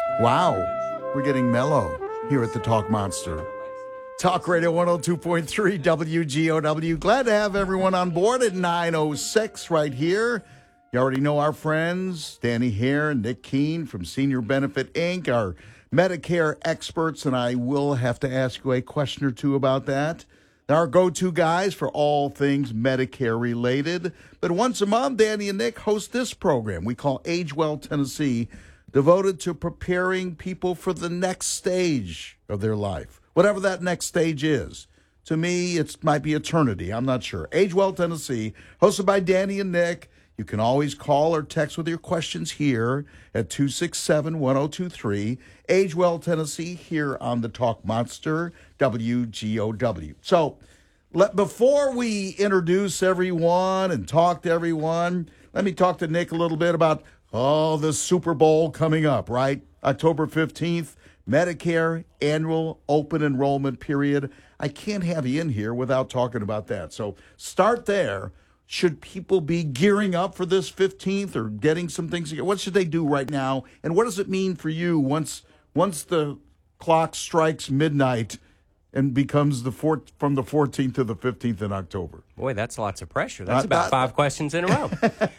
Wow, we're getting mellow here at the Talk Monster. Talk Radio 102.3 WGOW. Glad to have everyone on board at 9:06 right here. You already know our friends, Danny Hare and Nick Keene from Senior Benefit Inc., our Medicare experts, and I will have to ask you a question or two about that. They're our go-to guys for all things Medicare related. But once a month, Danny and Nick host this program we call Age Well Tennessee, devoted to preparing people for the next stage of their life, whatever that next stage is. To me, it might be eternity. I'm not sure. Age Well Tennessee, hosted by Danny and Nick. You can always call or text with your questions here at 267-1023. Age Well Tennessee here on the Talk Monster, WGOW. So before we introduce everyone and talk to everyone, let me talk to Nick a little bit about the Super Bowl coming up, right? October 15th, Medicare annual open enrollment period. I can't have you in here without talking about that. So start there. Should people be gearing up for this 15th or getting some things together? What should they do right now? And what does it mean for you once the clock strikes midnight and becomes from the 14th to the 15th in October? Boy, that's lots of pressure. That's about 5 questions in a row.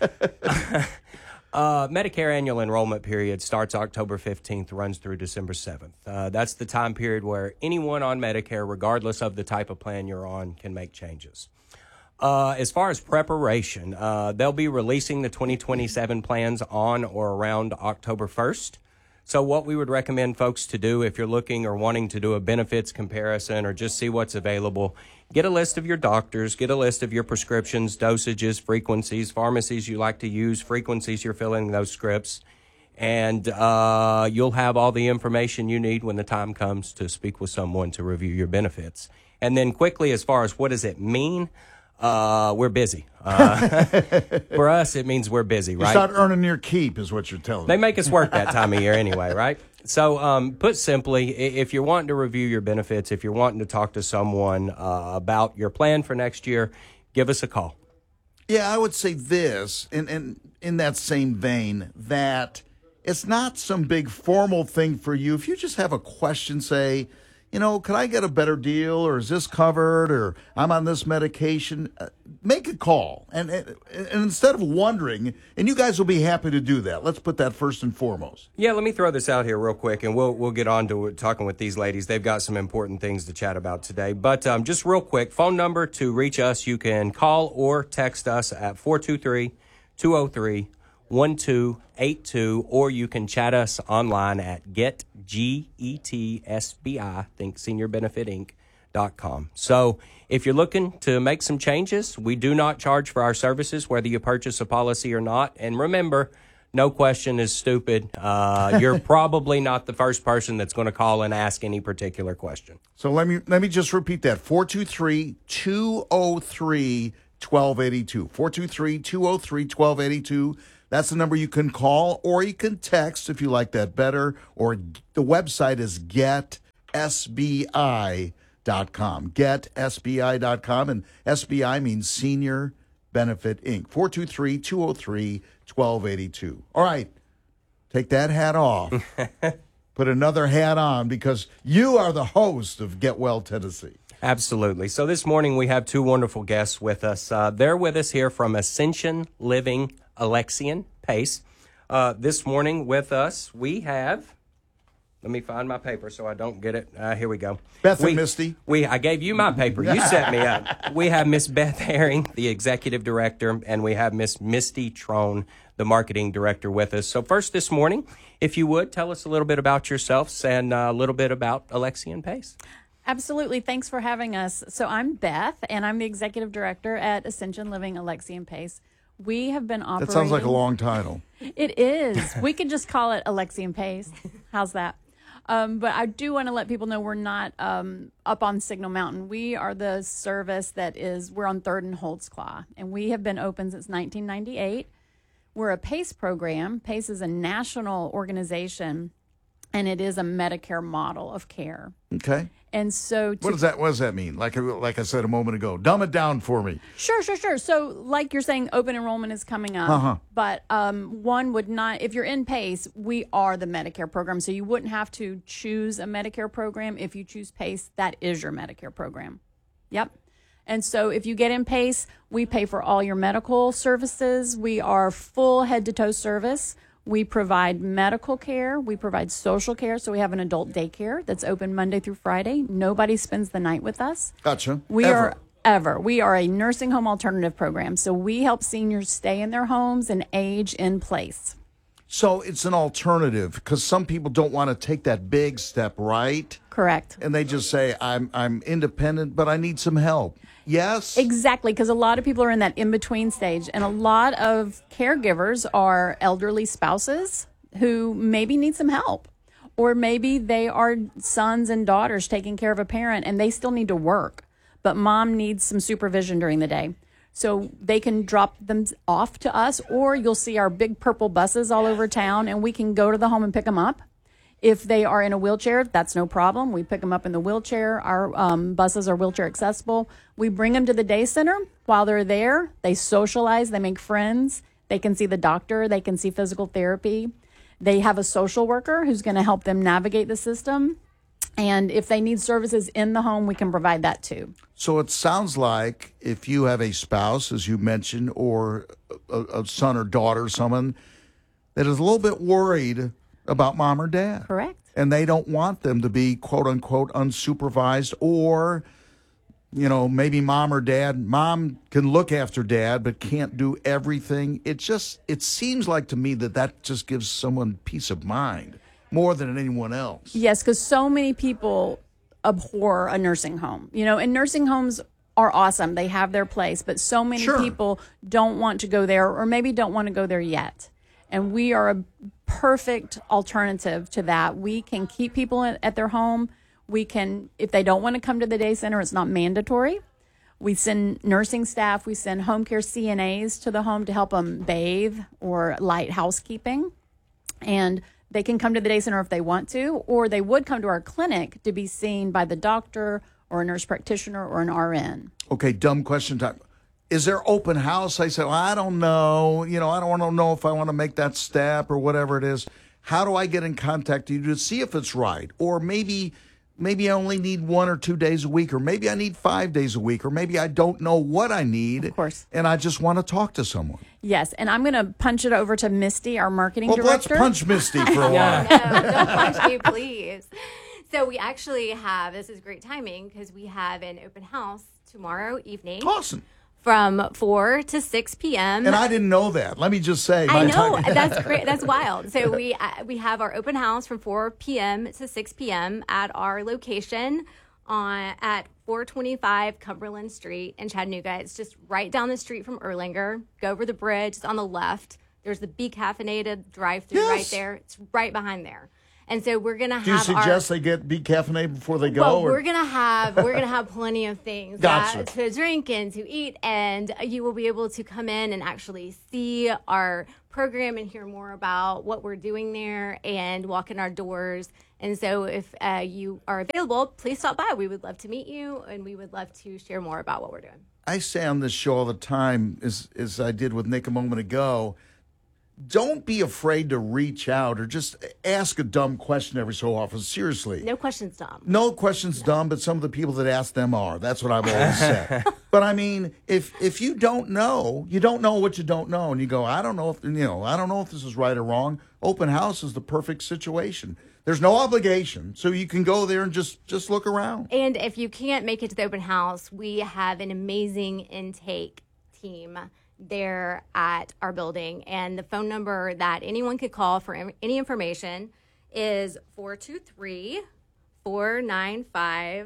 Medicare annual enrollment period starts October 15th, runs through December 7th. That's the time period where anyone on Medicare, regardless of the type of plan you're on, can make changes. As far as preparation, they'll be releasing the 2027 plans on or around October 1st. So what we would recommend folks to do if you're looking or wanting to do a benefits comparison or just see what's available, get a list of your doctors, get a list of your prescriptions, dosages, frequencies, pharmacies you like to use, frequencies you're filling those scripts, and you'll have all the information you need when the time comes to speak with someone to review your benefits. And then quickly, as far as what does it mean, we're busy. For us, it means we're busy, right? You start earning your keep is what you're telling me. They make us work that time of year anyway, right? So put simply, if you're wanting to review your benefits, if you're wanting to talk to someone about your plan for next year, give us a call. Yeah, I would say this, and in that same vein, that it's not some big formal thing for you. If you just have a question, say, could I get a better deal, or is this covered, or I'm on this medication, make a call. And instead of wondering, and you guys will be happy to do that. Let's put that first and foremost. Yeah, let me throw this out here real quick, and we'll get on to talking with these ladies. They've got some important things to chat about today. But just real quick, phone number to reach us, you can call or text us at 423-203-1282, or you can chat us online at GetSBI, think Senior Benefit Inc.com. So if you're looking to make some changes, we do not charge for our services, whether you purchase a policy or not. And remember, no question is stupid. You're probably not the first person that's going to call and ask any particular question. So let me just repeat that. 423-203-1282. 423-203-1282. That's the number you can call, or you can text if you like that better, or the website is GetSBI.com. GetSBI.com, and SBI means Senior Benefit Inc. 423-203-1282. All right, take that hat off. Put another hat on, because you are the host of Get Well Tennessee. Absolutely. So this morning we have two wonderful guests with us. They're with us here from Ascension Living Alexian Pace. This morning with us we have, let me find my paper so I don't get it. Here we go. Beth and Misty. I gave you my paper. You set me up. We have Miss Beth Herring, the executive director, and we have Miss Misty Trone, the marketing director, with us. So first this morning, if you would, tell us a little bit about yourselves and a little bit about Alexian Pace. Absolutely. Thanks for having us. So I'm Beth, and I'm the executive director at Ascension Living Alexian Pace. We have been operating... That sounds like a long title. It is. We could just call it Alexian Pace. How's that? But I do want to let people know we're not up on Signal Mountain. We are the service we're on 3rd and Holtzclaw, and we have been open since 1998. We're a PACE program. PACE is a national organization and it is a Medicare model of care. Okay. And so What does that mean? Like I said a moment ago, dumb it down for me. Sure. So like you're saying, open enrollment is coming up, but one would not, if you're in PACE, we are the Medicare program. So you wouldn't have to choose a Medicare program. If you choose PACE, that is your Medicare program. Yep. And so if you get in PACE, we pay for all your medical services. We are full head to toe service. We provide medical care. We provide social care. So we have an adult daycare that's open Monday through Friday. Nobody spends the night with us. Gotcha. We are a nursing home alternative program. So we help seniors stay in their homes and age in place. So it's an alternative because some people don't want to take that big step, right? Correct. And they just say, I'm independent, but I need some help. Yes? Exactly, because a lot of people are in that in-between stage, and a lot of caregivers are elderly spouses who maybe need some help, or maybe they are sons and daughters taking care of a parent, and they still need to work, but mom needs some supervision during the day. So they can drop them off to us, or you'll see our big purple buses all over town, and we can go to the home and pick them up. If they are in a wheelchair, that's no problem. We pick them up in the wheelchair. Our buses are wheelchair accessible. We bring them to the day center. While they're there, they socialize, they make friends. They can see the doctor. They can see physical therapy. They have a social worker who's going to help them navigate the system. And if they need services in the home, we can provide that too. So it sounds like if you have a spouse, as you mentioned, or a son or daughter, someone that is a little bit worried about mom or dad. Correct. And they don't want them to be, quote unquote, unsupervised, or, maybe mom can look after dad, but can't do everything. It seems like to me that just gives someone peace of mind more than anyone else. Yes, because so many people abhor a nursing home, and nursing homes are awesome. They have their place, but so many people don't want to go there, or maybe don't want to go there yet. And we are a perfect alternative to that. We can keep people at their home. We can, if they don't want to come to the day center, it's not mandatory. We send nursing staff. We send home care CNAs to the home to help them bathe or light housekeeping. And they can come to the day center if they want to, or they would come to our clinic to be seen by the doctor or a nurse practitioner or an RN. Okay, dumb question time. Is there open house? I said, well, I don't know. I don't want to know if I want to make that step or whatever it is. How do I get in contact with you to see if it's right? Or maybe I only need 1 or 2 days a week, or maybe I need 5 days a week, or maybe I don't know what I need. Of course. And I just want to talk to someone. Yes, and I'm going to punch it over to Misty, our marketing director. director. Let's punch Misty for a while. No, don't punch me, please. So we actually have, this is great timing, because we have an open house tomorrow evening. Awesome. From 4 to 6 p.m. And I didn't know that. Let me just say. I know. That's great. That's wild. So we have our open house from 4 p.m. to 6 p.m. at our location at 425 Cumberland Street in Chattanooga. It's just right down the street from Erlanger. Go over the bridge. It's on the left. There's the Be Caffeinated drive-through right there. It's right behind there. And so we're gonna have. Do you suggest they get Be Caffeinated before they go? Well, we're gonna have plenty of things Gotcha. to drink and to eat, and you will be able to come in and actually see our program and hear more about what we're doing there and walk in our doors. And so, if you are available, please stop by. We would love to meet you, and we would love to share more about what we're doing. I say on this show all the time, as I did with Nick a moment ago. Don't be afraid to reach out or just ask a dumb question every so often. Seriously. No question's dumb. No question's dumb, but some of the people that ask them are. That's what I've always said. But I mean, if you don't know what you don't know, and you go, I don't know if this is right or wrong. Open house is the perfect situation. There's no obligation, so you can go there and just look around. And if you can't make it to the open house, we have an amazing intake team there at our building, and the phone number that anyone could call for any information is 423-495-9114.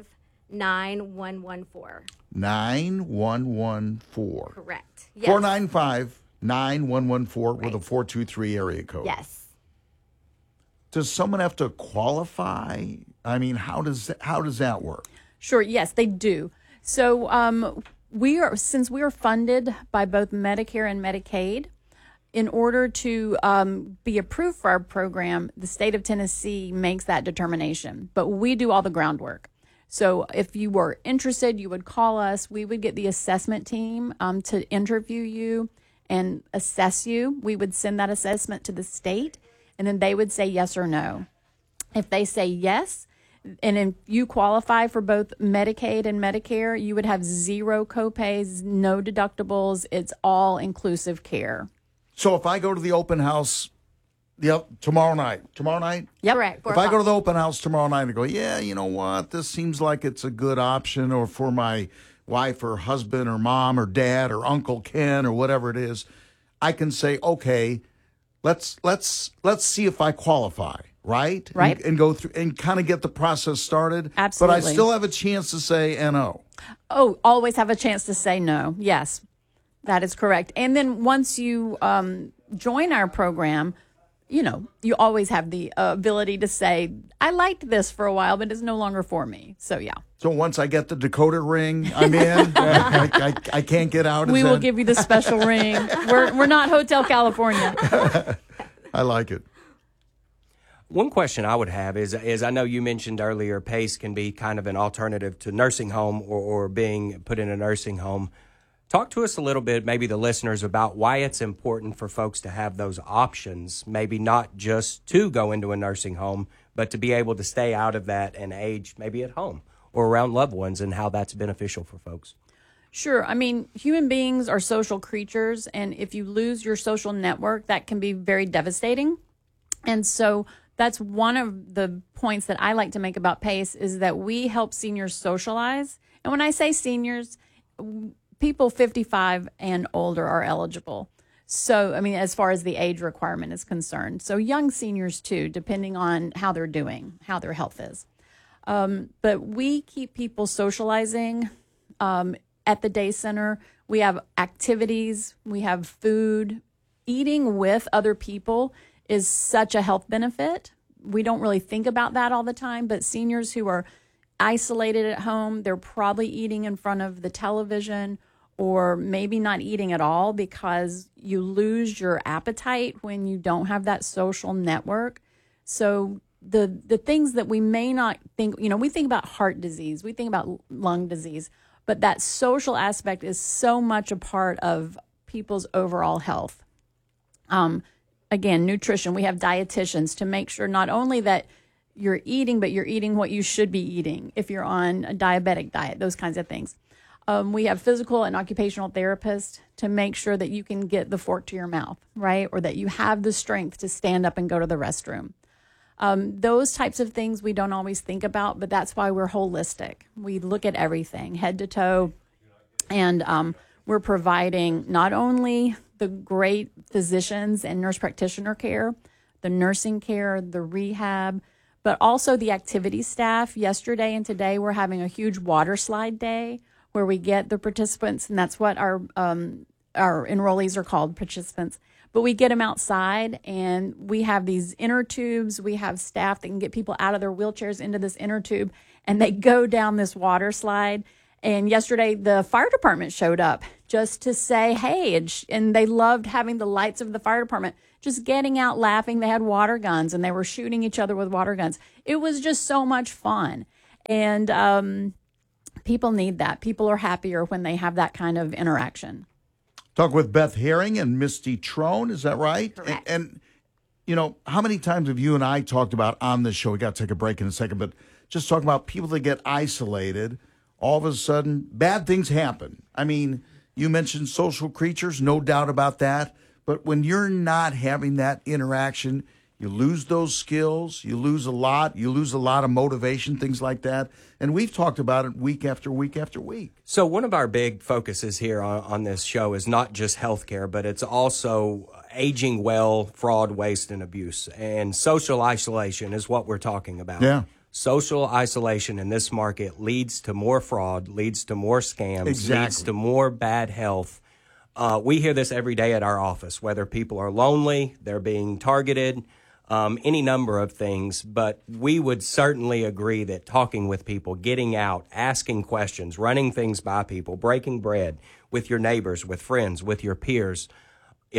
9114. Correct. Yes. 495-9114 with a 423 area code. Yes. Does someone have to qualify? I mean, how does that work? Sure. Yes, they do. So since we are funded by both Medicare and Medicaid, in order to be approved for our program, the state of Tennessee makes that determination, but we do all the groundwork. So if you were interested, you would call us. We would get the assessment team to interview you and assess you. We would send that assessment to the state, and then they would say yes or no. If they say yes, and if you qualify for both Medicaid and Medicare, you would have zero copays, no deductibles. It's all inclusive care. So if I go to the open house tomorrow night? Yep. Correct. If I go to the open house tomorrow night and go, yeah, you know what, this seems like it's a good option, or for my wife or husband or mom or dad or Uncle Ken or whatever it is, I can say, okay, let's see if I qualify, right? Right. And go through and kind of get the process started. Absolutely. But I still have a chance to say no. Oh, always have a chance to say no. Yes, that is correct. And then once you join our program, you know, you always have the ability to say, I liked this for a while, but it's no longer for me. So, yeah. So once I get the Dakota ring, I'm in. I can't get out. We will give you the special ring. We're not Hotel California. I like it. One question I would have is I know you mentioned earlier PACE can be kind of an alternative to nursing home or being put in a nursing home. Talk to us a little bit, maybe the listeners, about why it's important for folks to have those options, maybe not just to go into a nursing home, but to be able to stay out of that and age maybe at home or around loved ones, and how that's beneficial for folks. Sure. I mean, human beings are social creatures, and if you lose your social network, that can be very devastating. And so that's one of the points that I like to make about PACE is that we help seniors socialize. And when I say seniors, people 55 and older are eligible. So, I mean, as far as the age requirement is concerned. So young seniors too, depending on how they're doing, how their health is. But we keep people socializing at the day center. We have activities, we have food. Eating with other people is such a health benefit. We don't really think about that all the time, but seniors who are isolated at home, they're probably eating in front of the television or maybe not eating at all because you lose your appetite when you don't have that social network. So the things that we may not think, you know, we think about heart disease, we think about lung disease, but that social aspect is so much a part of people's overall health. Again, nutrition, we have dietitians to make sure not only that you're eating, but you're eating what you should be eating if you're on a diabetic diet, those kinds of things. We have physical and occupational therapists to make sure that you can get the fork to your mouth, right? Or that you have the strength to stand up and go to the restroom. Those types of things we don't always think about, but that's why we're holistic. We look at everything, head to toe, and we're providing not only the great physicians and nurse practitioner care, the nursing care, the rehab, but also the activity staff. Yesterday and today, we're having a huge water slide day where we get the participants, and that's what our enrollees are called, participants. But we get them outside, and we have these inner tubes. We have staff that can get people out of their wheelchairs into this inner tube, and they go down this water slide. And yesterday, the fire department showed up just to say, hey, and they loved having the lights of the fire department just getting out laughing. They had water guns, and they were shooting each other with water guns. It was just so much fun. And people need that. People are happier when they have that kind of interaction. Talk with Beth Herring and Misty Trone, is that right? Correct. And, you know, how many times have you and I talked about on this show, we got to take a break in a second, but just talking about people that get isolated, all of a sudden, bad things happen. I mean, you mentioned social creatures, no doubt about that. But when you're not having that interaction, you lose those skills, you lose a lot of motivation, things like that. And we've talked about it week after week after week. So one of our big focuses here on this show is not just healthcare, but it's also aging well, fraud, waste, and abuse. And social isolation is what we're talking about. Yeah. Social isolation in this market leads to more fraud, leads to more scams, Exactly. leads to more bad health. We hear this every day at our office, whether people are lonely, they're being targeted, any number of things. But we would certainly agree that talking with people, getting out, asking questions, running things by people, breaking bread with your neighbors, with friends, with your peers is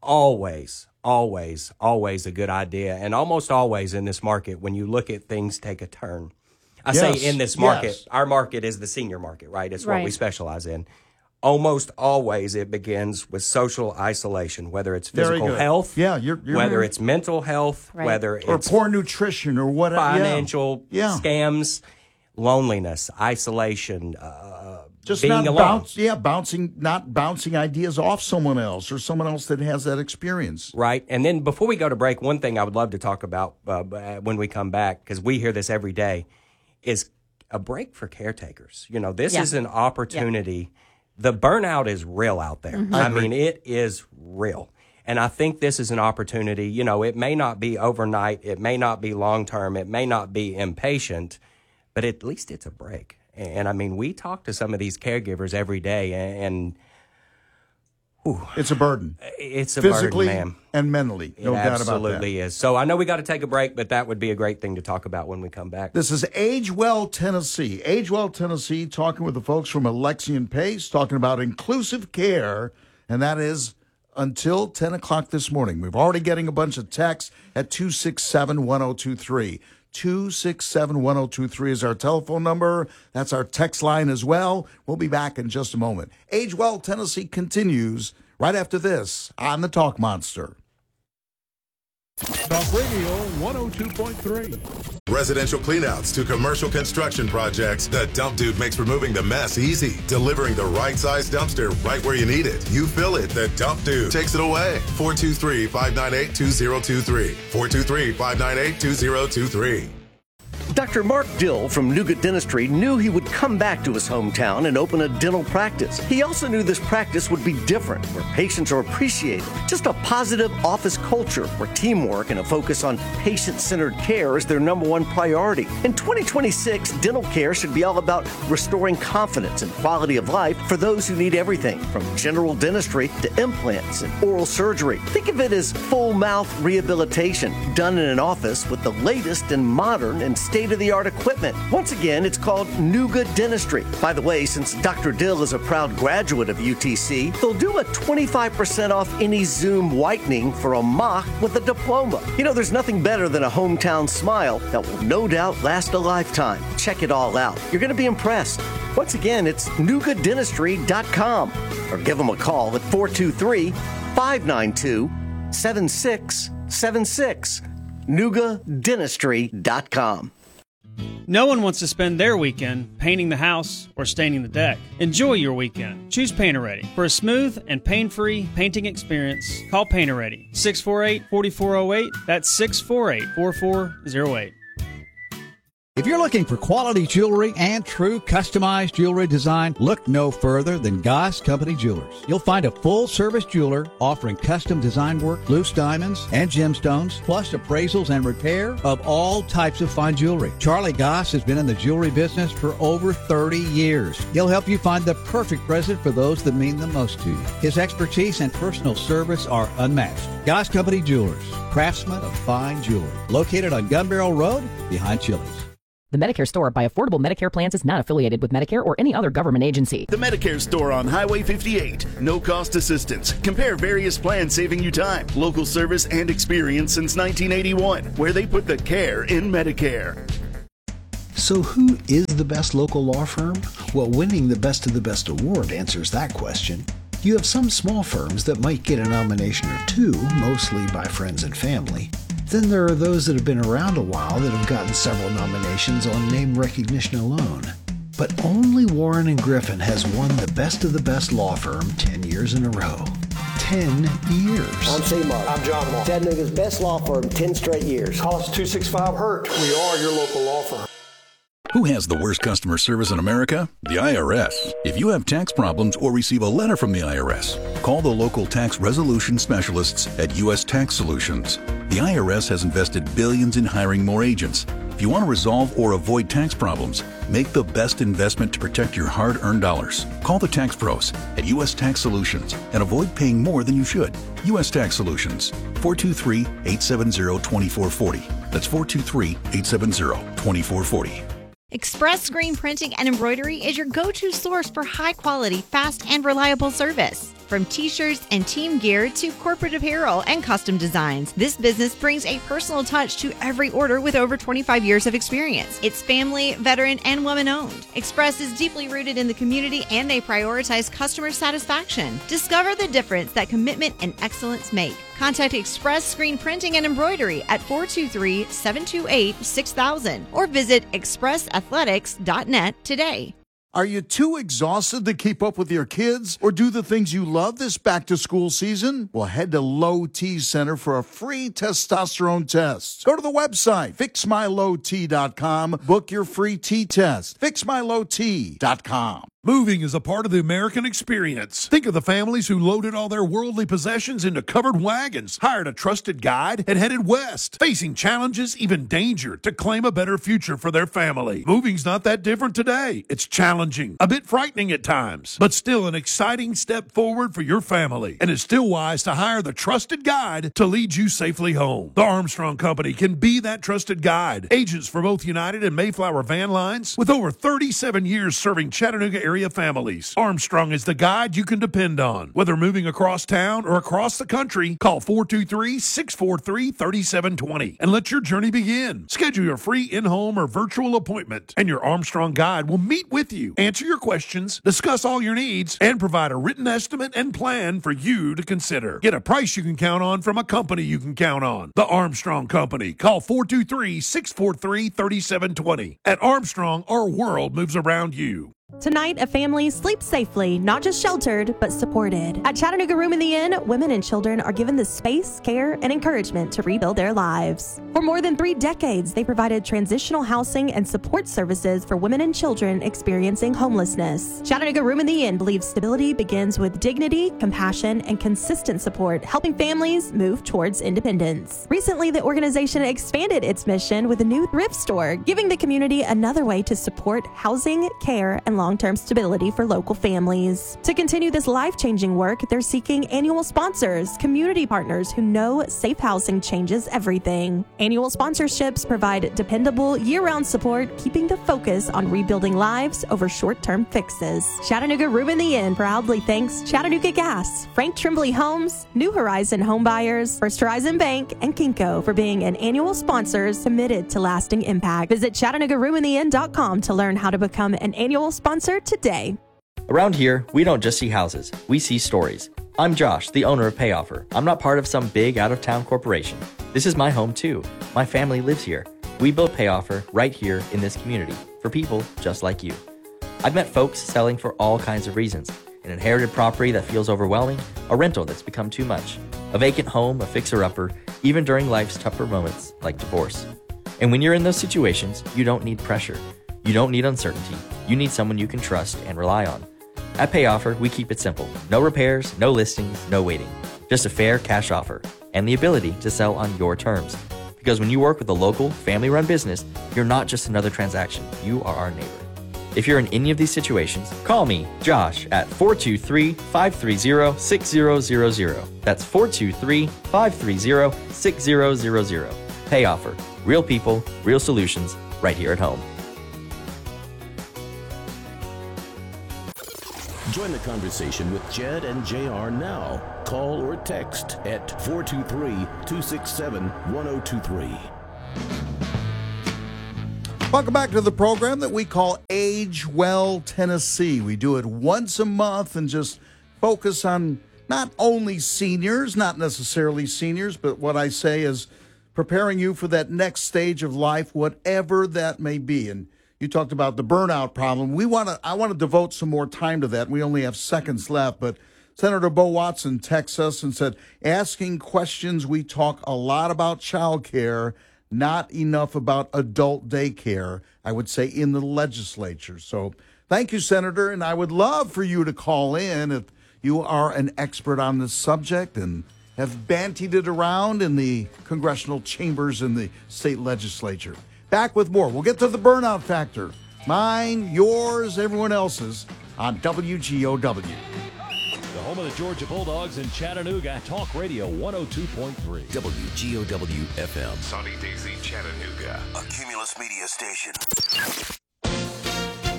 always a good idea. And almost always in this market, when you look at things take a turn. I say in this market, our market is the senior market, right? It's what we specialize in. Almost always it begins with social isolation, whether it's physical health, whether it's mental health, whether it's or poor nutrition or whatever, financial scams, loneliness, isolation, just being not alone. not bouncing ideas off someone else or someone else that has that experience. Right. And then before we go to break, one thing I would love to talk about when we come back, because we hear this every day, is a break for caretakers. You know, this is an opportunity. The burnout is real out there. I mean, it is real. And I think this is an opportunity. You know, it may not be overnight. It may not be long term. It may not be impatient, but at least it's a break. And I mean, we talk to some of these caregivers every day, and it's a burden. It's a physically burden, ma'am. And mentally. No doubt about that. It absolutely is. So I know we got to take a break, but that would be a great thing to talk about when we come back. This is Age Well Tennessee. Age Well Tennessee, talking with the folks from Alexian Pace, talking about inclusive care, and that is until 10 o'clock this morning. We're already getting a bunch of texts at 267-1023. 267-1023 is our telephone number. That's our text line as well. We'll be back in just a moment. Age Well Tennessee continues right after this on the Talk Monster. Talk Radio 102.3. Residential cleanouts to commercial construction projects, the Dump Dude makes removing the mess easy, delivering the right size dumpster right where you need it. You fill it, the Dump Dude takes it away. 423-598-2023. 423-598-2023. Dr. Mark Dill from Nougat Dentistry knew he would come back to his hometown and open a dental practice. He also knew this practice would be different, where patients are appreciated. Just a positive office culture where teamwork and a focus on patient-centered care is their number one priority. In 2026, dental care should be all about restoring confidence and quality of life for those who need everything, from general dentistry to implants and oral surgery. Think of it as full mouth rehabilitation done in an office with the latest and modern and state-of-the-art equipment. Once again, it's called Nougat Dentistry. By the way, since Dr. Dill is a proud graduate of UTC, they'll do a 25% off any Zoom whitening for a mock with a diploma. You know, there's nothing better than a hometown smile that will no doubt last a lifetime. Check it all out. You're going to be impressed. Once again, it's nougatdentistry.com or give them a call at 423-592-7676. nougatdentistry.com. No one wants to spend their weekend painting the house or staining the deck. Enjoy your weekend. Choose Painter Ready. For a smooth and pain-free painting experience, call Painter Ready. 648-4408. That's 648-4408. If you're looking for quality jewelry and true customized jewelry design, look no further than Goss Company Jewelers. You'll find a full-service jeweler offering custom design work, loose diamonds, and gemstones, plus appraisals and repair of all types of fine jewelry. Charlie Goss has been in the jewelry business for over 30 years. He'll help you find the perfect present for those that mean the most to you. His expertise and personal service are unmatched. Goss Company Jewelers, craftsmen of fine jewelry. Located on Gun Barrel Road, behind Chili's. The Medicare Store by Affordable Medicare Plans is not affiliated with Medicare or any other government agency. The Medicare Store on Highway 58. No cost assistance. Compare various plans saving you time. Local service and experience since 1981, where they put the care in Medicare. So who is the best local law firm? Well, winning the Best of the Best award answers that question. You have some small firms that might get a nomination or two, mostly by friends and family. Then there are those that have been around a while that have gotten several nominations on name recognition alone. But only Warren & Griffin has won the Best of the Best law firm 10 years in a row. 10 years. I'm C-Mark. I'm John Mark. Chattanooga's best law firm 10 straight years. Call us 265-HURT. We are your local law firm. Who has the worst customer service in America? The IRS. If you have tax problems or receive a letter from the IRS, call the local tax resolution specialists at U.S. Tax Solutions. The IRS has invested billions in hiring more agents. If you want to resolve or avoid tax problems, make the best investment to protect your hard-earned dollars. Call the tax pros at U.S. Tax Solutions and avoid paying more than you should. U.S. Tax Solutions, 423-870-2440. That's 423-870-2440. Express Screen Printing and Embroidery is your go-to source for high-quality, fast, and reliable service. From t-shirts and team gear to corporate apparel and custom designs, this business brings a personal touch to every order with over 25 years of experience. It's family, veteran, and woman-owned. Express is deeply rooted in the community, and they prioritize customer satisfaction. Discover the difference that commitment and excellence make. Contact Express Screen Printing and Embroidery at 423-728-6000 or visit expressathletics.net today. Are you too exhausted to keep up with your kids or do the things you love this back-to-school season? Well, head to Low T Center for a free testosterone test. Go to the website, fixmylowt.com. Book your free T test, fixmylowt.com. Moving is a part of the American experience. Think of the families who loaded all their worldly possessions into covered wagons, hired a trusted guide, and headed west, facing challenges, even danger, to claim a better future for their family. Moving's not that different today. It's challenging, a bit frightening at times, but still an exciting step forward for your family. And it's still wise to hire the trusted guide to lead you safely home. The Armstrong Company can be that trusted guide. Agents for both United and Mayflower Van Lines with over 37 years serving Chattanooga area families. Armstrong is the guide you can depend on. Whether moving across town or across the country, call 423-643-3720 and let your journey begin. Schedule your free in-home or virtual appointment, and your Armstrong guide will meet with you, answer your questions, discuss all your needs, and provide a written estimate and plan for you to consider. Get a price you can count on from a company you can count on. The Armstrong Company. Call 423-643-3720. At Armstrong, our world moves around you. Tonight, a family sleeps safely, not just sheltered, but supported. At Chattanooga Room in the Inn, women and children are given the space, care, and encouragement to rebuild their lives. For more than 3 decades, they provided transitional housing and support services for women and children experiencing homelessness. Chattanooga Room in the Inn believes stability begins with dignity, compassion, and consistent support, helping families move towards independence. Recently, the organization expanded its mission with a new thrift store, giving the community another way to support housing, care, and long-term stability for local families. To continue this life-changing work, they're seeking annual sponsors, community partners who know safe housing changes everything. Annual sponsorships provide dependable, year-round support, keeping the focus on rebuilding lives over short-term fixes. Chattanooga Room in the Inn proudly thanks Chattanooga Gas, Frank Tremblay Homes, New Horizon Home Buyers, First Horizon Bank, and Kinko for being an annual sponsors committed to lasting impact. Visit ChattanoogaRoomInTheInn.com to learn how to become an annual sponsor today. Around here, we don't just see houses, we see stories. I'm Josh, the owner of PayOffer. I'm not part of some big out-of-town corporation. This is my home too. My family lives here. We built PayOffer right here in this community for people just like you. I've met folks selling for all kinds of reasons. An inherited property that feels overwhelming, a rental that's become too much, a vacant home, a fixer-upper, even during life's tougher moments like divorce. And when you're in those situations, you don't need pressure. You don't need uncertainty. You need someone you can trust and rely on. At PayOffer, we keep it simple. No repairs, no listings, no waiting. Just a fair cash offer and the ability to sell on your terms. Because when you work with a local, family-run business, you're not just another transaction. You are our neighbor. If you're in any of these situations, call me, Josh, at 423-530-6000. That's 423-530-6000. PayOffer. Real people, real solutions, right here at home. Join the conversation with Jed and JR now. Call or text at 423-267-1023. Welcome back to the program that we call Age Well Tennessee. We do it once a month and just focus on not only seniors, not necessarily seniors, but what I say is preparing you for that next stage of life, whatever that may be. And you talked about the burnout problem. I want to devote some more time to that. We only have seconds left, but Senator Bo Watson texts us and said, asking questions, we talk a lot about child care, not enough about adult daycare, I would say, in the legislature. So thank you, Senator, and I would love for you to call in if you are an expert on this subject and have bantied it around in the congressional chambers in the state legislature. Back with more. We'll get to the burnout factor. Mine, yours, everyone else's on WGOW. The home of the Georgia Bulldogs in Chattanooga. Talk Radio 102.3. WGOW FM. Sonny Daisy, Chattanooga. A Cumulus Media station.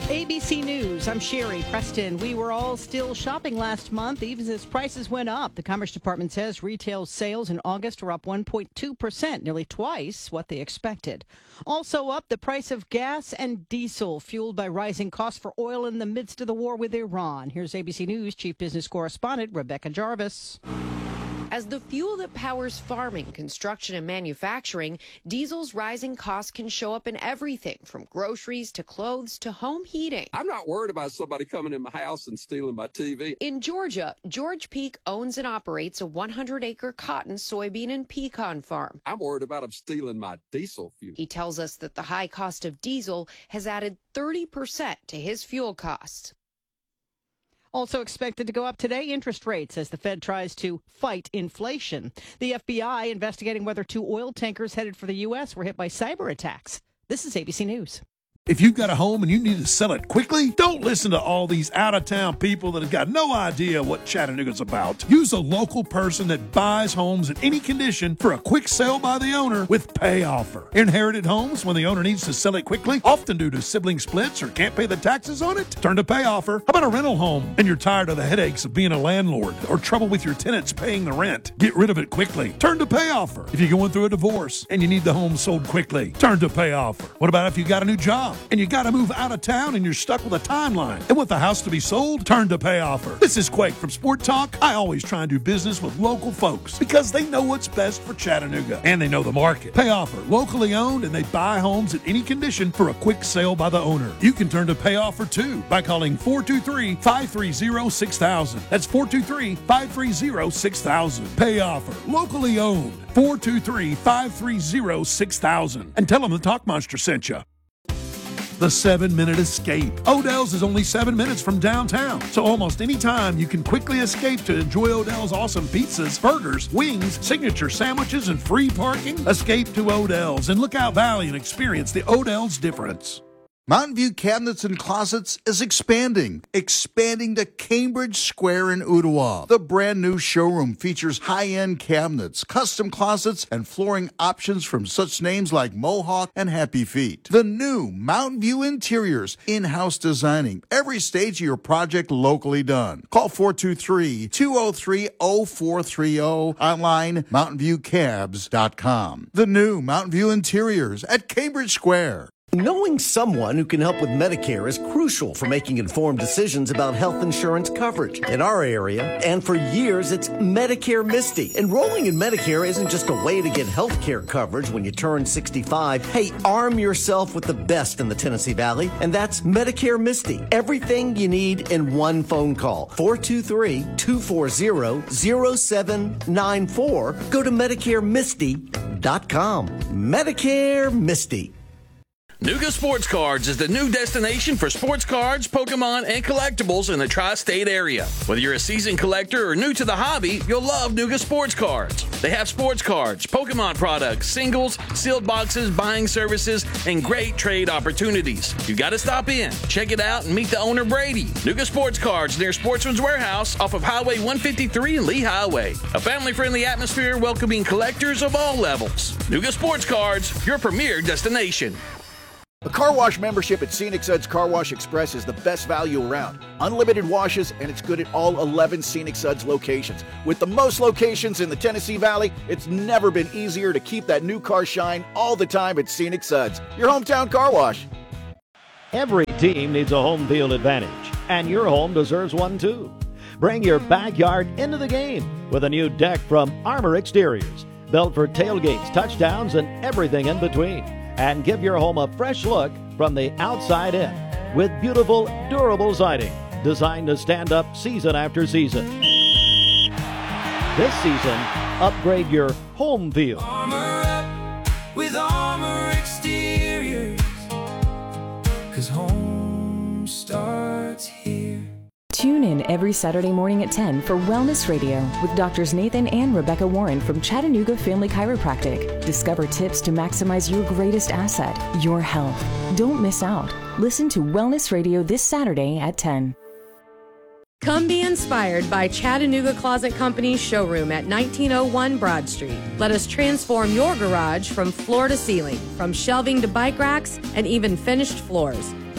ABC News, I'm Sherry Preston. We were all still shopping last month, even as prices went up. The Commerce Department says retail sales in August were up 1.2%, nearly twice what they expected. Also up, the price of gas and diesel, fueled by rising costs for oil in the midst of the war with Iran. Here's ABC News Chief Business Correspondent Rebecca Jarvis. As the fuel that powers farming, construction, and manufacturing, diesel's rising costs can show up in everything from groceries to clothes to home heating. I'm not worried about somebody coming in my house and stealing my TV. In Georgia, George Peak owns and operates a 100-acre cotton, soybean, and pecan farm. I'm worried about them stealing my diesel fuel. He tells us that the high cost of diesel has added 30% to his fuel costs. Also expected to go up today, interest rates as the Fed tries to fight inflation. The FBI investigating whether 2 oil tankers headed for the U.S. were hit by cyber attacks. This is ABC News. If you've got a home and you need to sell it quickly, don't listen to all these out-of-town people that have got no idea what Chattanooga's about. Use a local person that buys homes in any condition for a quick sale by the owner with Pay Offer. Inherited homes, when the owner needs to sell it quickly, often due to sibling splits or can't pay the taxes on it, turn to Pay Offer. How about a rental home and you're tired of the headaches of being a landlord or trouble with your tenants paying the rent? Get rid of it quickly. Turn to Pay Offer. If you're going through a divorce and you need the home sold quickly, turn to Pay Offer. What about if you got a new job and you got to move out of town and you're stuck with a timeline and want the house to be sold? Turn to Pay Offer. This is Quake from Sport Talk. I always try and do business with local folks because they know what's best for Chattanooga and they know the market. Pay Offer, locally owned, and they buy homes in any condition for a quick sale by the owner. You can turn to Pay Offer too by calling 423-530-6000. That's 423-530-6000. Pay Offer, locally owned. 423-530-6000. And tell them the Talk Monster sent you. The 7-Minute Escape. Odell's is only 7 minutes from downtown, so almost any time you can quickly escape to enjoy Odell's awesome pizzas, burgers, wings, signature sandwiches, and free parking. Escape to Odell's in Lookout Valley and experience the Odell's difference. Mountain View Cabinets and Closets is expanding to Cambridge Square in Ottawa. The brand new showroom features high-end cabinets, custom closets, and flooring options from such names like Mohawk and Happy Feet. The new Mountain View Interiors, in-house designing every stage of your project locally done. Call 423-203-0430, online mountainviewcabs.com. The new Mountain View Interiors at Cambridge Square. Knowing someone who can help with Medicare is crucial for making informed decisions about health insurance coverage. In our area, and for years, it's Medicare Misty. Enrolling in Medicare isn't just a way to get health care coverage when you turn 65. Hey, arm yourself with the best in the Tennessee Valley, and that's Medicare Misty. Everything you need in one phone call. 423-240-0794. Go to MedicareMisty.com. Medicare Misty. Nuga Sports Cards is the new destination for sports cards, Pokemon, and collectibles in the tri-state area. Whether you're a seasoned collector or new to the hobby, you'll love Nuga Sports Cards. They have sports cards, Pokemon products, singles, sealed boxes, buying services, and great trade opportunities. You got to stop in, check it out, and meet the owner, Brady. Nuga Sports Cards near Sportsman's Warehouse off of Highway 153 and Lee Highway. A family-friendly atmosphere welcoming collectors of all levels. Nuga Sports Cards, your premier destination. A car wash membership at Scenic Suds Car Wash Express is the best value around. Unlimited washes, and it's good at all 11 Scenic Suds locations. With the most locations in the Tennessee Valley, it's never been easier to keep that new car shine all the time at Scenic Suds, your hometown car wash. Every team needs a home field advantage, and your home deserves one too. Bring your backyard into the game with a new deck from Armor Exteriors, built for tailgates, touchdowns, and everything in between. And give your home a fresh look from the outside in with beautiful, durable siding designed to stand up season after season. This season, upgrade your home field. Armor up with Armor Exteriors, 'cause home starts here. Tune in every Saturday morning at 10 for Wellness Radio with Doctors Nathan and Rebecca Warren from Chattanooga Family Chiropractic. Discover tips to maximize your greatest asset, your health. Don't miss out. Listen to Wellness Radio this Saturday at 10. Come be inspired by Chattanooga Closet Company's showroom at 1901 Broad Street. Let us transform your garage from floor to ceiling, from shelving to bike racks, and even finished floors.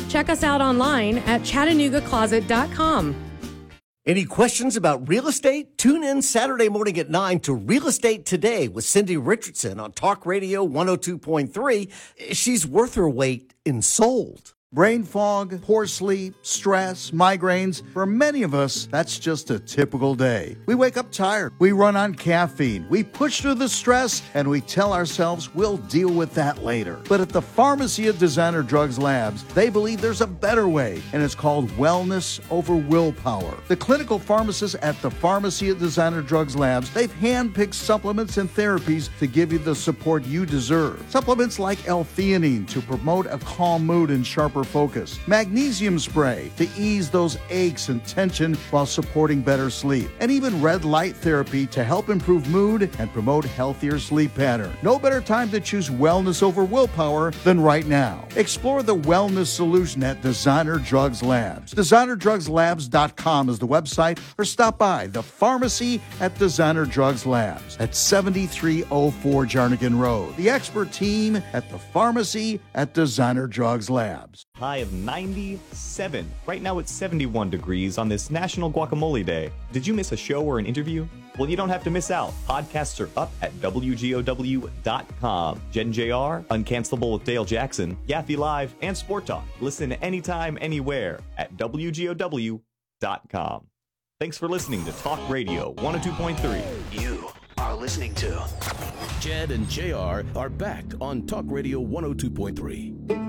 check us out online at ChattanoogaCloset.com. Any questions about real estate? Tune in Saturday morning at 9 to Real Estate Today with Cindy Richardson on Talk Radio 102.3. She's worth her weight in sold. Brain fog, poor sleep, stress, migraines. For many of us, that's just a typical day. We wake up tired. We run on caffeine. We push through the stress, and we tell ourselves we'll deal with that later. But at the Pharmacy of Designer Drugs Labs, they believe there's a better way, and it's called wellness over willpower. The clinical pharmacists at the Pharmacy of Designer Drugs Labs, they've handpicked supplements and therapies to give you the support you deserve. Supplements like L-theanine to promote a calm mood and sharper focus, magnesium spray to ease those aches and tension while supporting better sleep, and even red light therapy to help improve mood and promote healthier sleep pattern. No better time to choose wellness over willpower than right now. Explore the wellness solution at Designer Drugs Labs. DesignerDrugsLabs.com is the website, or stop by the Pharmacy at Designer Drugs Labs at 7304 Jarnigan Road. The expert team at the Pharmacy at Designer Drugs Labs. High of 97. Right now it's 71 degrees on this National Guacamole Day. Did you miss a show or an interview? Well, you don't have to miss out. Podcasts are up at WGOW.com. Jen JR, Uncancelable with Dale Jackson, Yaffe Live, and Sport Talk. Listen anytime, anywhere at WGOW.com. Thanks for listening to Talk Radio 102.3. You are listening to Jed and JR are back on Talk Radio 102.3.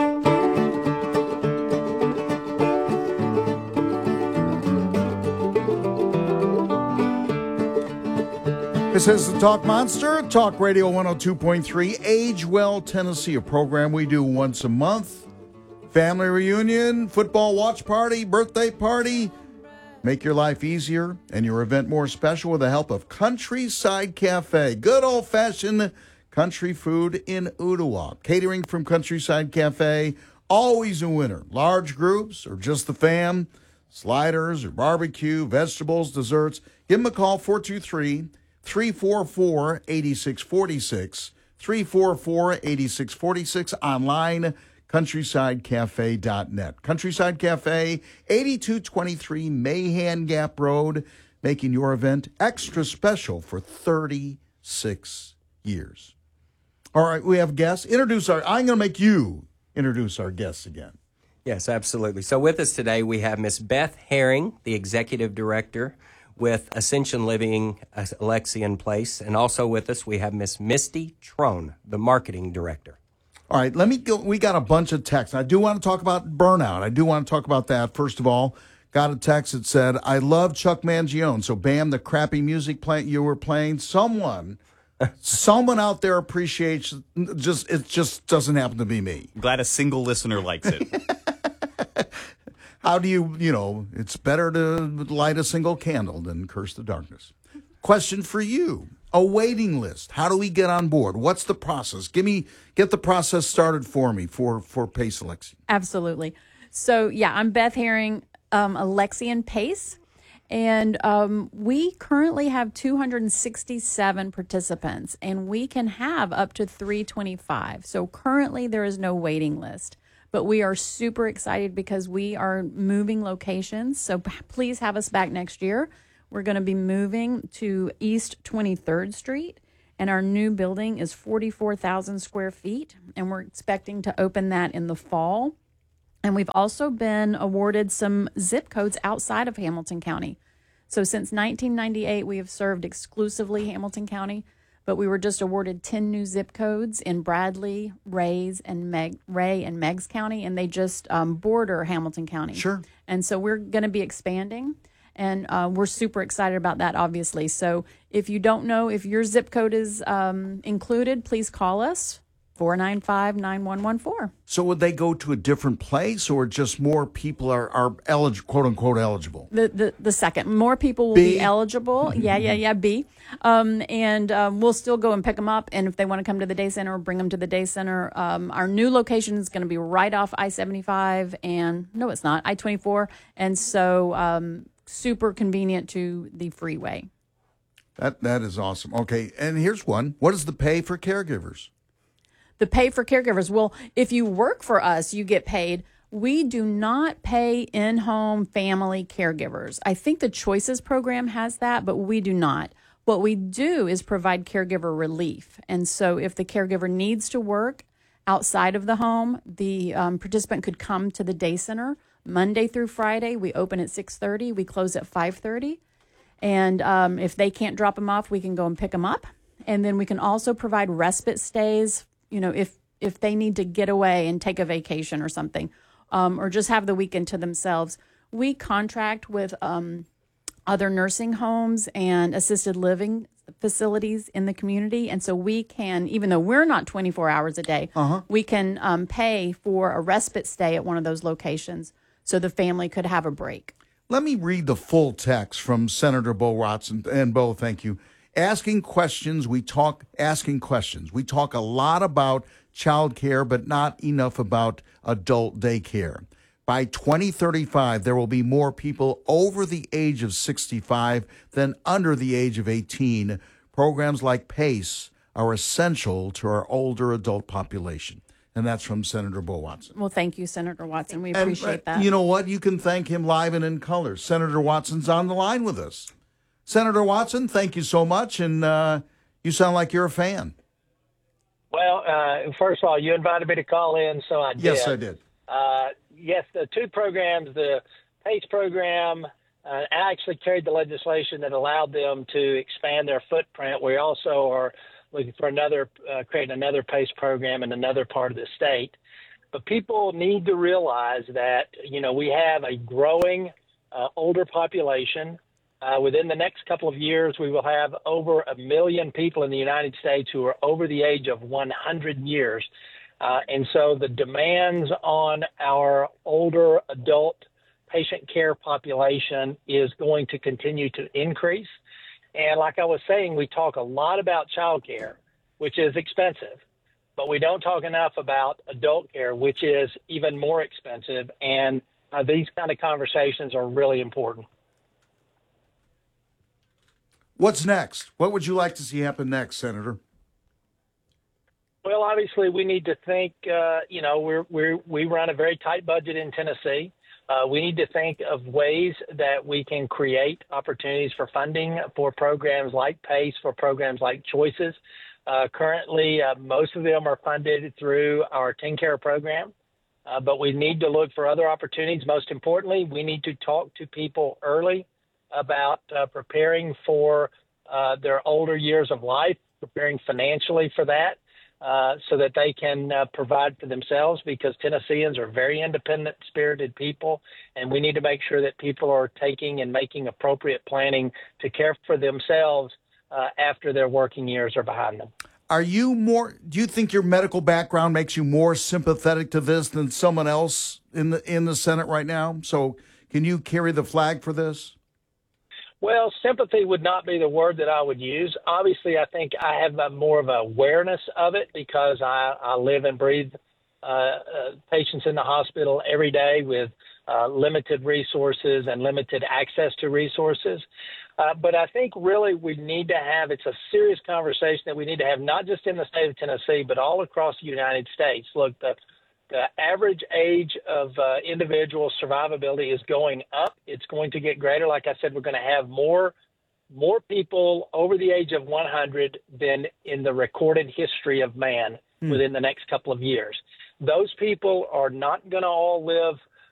This is the Talk Monster, Talk Radio 102.3, Age Well, Tennessee, a program we do once a month. Family reunion, football watch party, birthday party. Make your life easier and your event more special with the help of Countryside Cafe. Good old-fashioned country food in Ooltewah. Catering from Countryside Cafe, always a winner. Large groups or just the fam, sliders or barbecue, vegetables, desserts. Give them a call, 423-344-8646, 344-8646, online, countrysidecafe.net. Countryside Cafe, 8223 Mahan Gap Road, making your event extra special for 36 years. All right, we have guests. I'm going to make you introduce our guests again. Yes, absolutely. So with us today, we have Miss Beth Herring, the Executive Director with Ascension Living Alexian Place. And also with us, we have Miss Misty Trone, the Marketing Director. All right, let me go. We got a bunch of texts. I do want to talk about burnout. I do want to talk about that. First of all, got a text that said, I love Chuck Mangione. So, Bam, the crappy music you were playing, someone out there appreciates, it just doesn't happen to be me. Glad a single listener likes it. How do it's better to light a single candle than curse the darkness. Question for you. A waiting list. How do we get on board? What's the process? Get the process started for me for Pace Alexian. Absolutely. So, yeah, I'm Beth Herring, Alexian Pace, and we currently have 267 participants, and we can have up to 325. So currently there is no waiting list, but we are super excited because we are moving locations. So please have us back next year. We're going to be moving to East 23rd Street, and our new building is 44,000 square feet, and we're expecting to open that in the fall. And we've also been awarded some zip codes outside of Hamilton County. So since 1998, we have served exclusively Hamilton County, but we were just awarded 10 new zip codes in Bradley, Ray, and Meigs County, and they just border Hamilton County. Sure. And so we're going to be expanding. And we're super excited about that, obviously. So if you don't know if your zip code is included, please call us, 495-9114. So would they go to a different place, or just more people are eligible, quote unquote eligible? The second. More people will be eligible. Yeah, B. And we'll still go and pick them up. And if they want to come to the day center, bring them to the day center. Our new location is going to be right off I-75 and, no, it's not, I-24. And so super convenient to the freeway. That is awesome. Okay, and here's one. What is the pay for caregivers? The pay for caregivers. Well, if you work for us, you get paid. We do not pay in-home family caregivers. I think the Choices program has that, but we do not. What we do is provide caregiver relief. And so if the caregiver needs to work outside of the home, the participant could come to the day center Monday through Friday. We open at 6:30. We close at 5:30. And if they can't drop them off, we can go and pick them up. And then we can also provide respite stays, if they need to get away and take a vacation or something, or just have the weekend to themselves. We contract with other nursing homes and assisted living facilities in the community. And so we can, even though we're not 24 hours a day, we can pay for a respite stay at one of those locations so the family could have a break. Let me read the full text from Senator Bo Watson. And Bo, thank you. Asking questions. We talk a lot about child care, but not enough about adult daycare. By 2035, there will be more people over the age of 65 than under the age of 18. Programs like PACE are essential to our older adult population. And that's from Senator Bo Watson. Well, thank you, Senator Watson. We appreciate that. You know what? You can thank him live and in color. Senator Watson's on the line with us. Senator Watson, thank you so much. And you sound like you're a fan. Well, first of all, you invited me to call in, so I did. Yes, I did. Yes, the two programs, the PACE program, I actually carried the legislation that allowed them to expand their footprint. We also are looking for creating another PACE program in another part of the state. But people need to realize that, we have a growing older population. Within the next couple of years, we will have over 1 million people in the United States who are over the age of 100 years. And so the demands on our older adult patient care population is going to continue to increase. And like I was saying, we talk a lot about child care, which is expensive, but we don't talk enough about adult care, which is even more expensive. And these kind of conversations are really important. What's next? What would you like to see happen next, Senator? Well, obviously, we need to think, we run a very tight budget in Tennessee. We need to think of ways that we can create opportunities for funding for programs like PACE, for programs like Choices. Currently, most of them are funded through our Teen Care program, but we need to look for other opportunities. Most importantly, we need to talk to people early about preparing for their older years of life, preparing financially for that. So that they can provide for themselves, because Tennesseans are very independent, spirited people, and we need to make sure that people are taking and making appropriate planning to care for themselves after their working years are behind them. Do you think your medical background makes you more sympathetic to this than someone else in the Senate right now? So can you carry the flag for this? Well, sympathy would not be the word that I would use. Obviously, I think I have more of an awareness of it because I live and breathe patients in the hospital every day with limited resources and limited access to resources. But I think really we need to have, it's a serious conversation that we need to have, not just in the state of Tennessee, but all across the United States. Look, the average age of individual survivability is going up. It's going to get greater. Like I said, we're going to have more people over the age of 100 than in the recorded history of man within the next couple of years. Those people are not going to all live